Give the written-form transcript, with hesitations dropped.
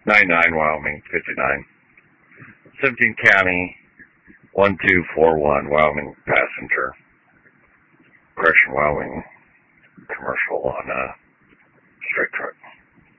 99 Wyoming 59. 17 County 1241 Wyoming passenger. Crushing Wyoming commercial on a straight truck.